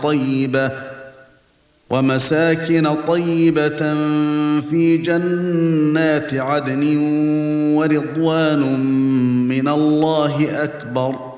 طيبة ومساكن طيبة في جنات عدن ورضوان من الله أكبر